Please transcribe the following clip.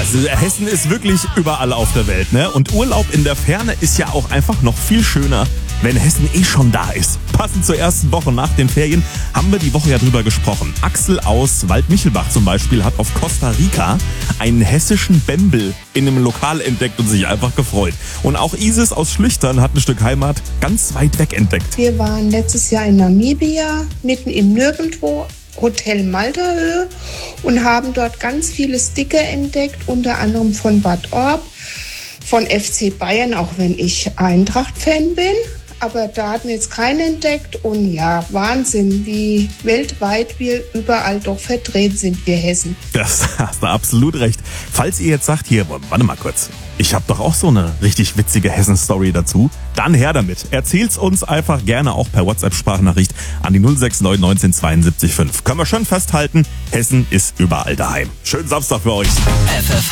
Also Hessen ist wirklich überall auf der Welt, ne? Und Urlaub in der Ferne ist ja auch einfach noch viel schöner, wenn Hessen schon da ist. Passend zur ersten Woche nach den Ferien haben wir die Woche ja drüber gesprochen. Axel aus Waldmichelbach zum Beispiel hat auf Costa Rica einen hessischen Bembel in einem Lokal entdeckt und sich einfach gefreut. Und auch Isis aus Schlüchtern hat ein Stück Heimat ganz weit weg entdeckt. Wir waren letztes Jahr in Namibia, mitten im Nirgendwo, Hotel Malterhöhe, und haben dort ganz viele Sticker entdeckt, unter anderem von Bad Orb, von FC Bayern, auch wenn ich Eintracht-Fan bin. Aber da hatten wir jetzt keinen entdeckt. Und ja, Wahnsinn, wie weltweit wir überall doch vertreten sind, wir Hessen. Das hast du absolut recht. Falls ihr jetzt sagt, hier, warte mal kurz, ich habe doch auch so eine richtig witzige Hessen-Story dazu, dann her damit. Erzählt's uns einfach gerne auch per WhatsApp-Sprachnachricht an die 069 19 72 5. Können wir schon festhalten, Hessen ist überall daheim. Schönen Samstag für euch.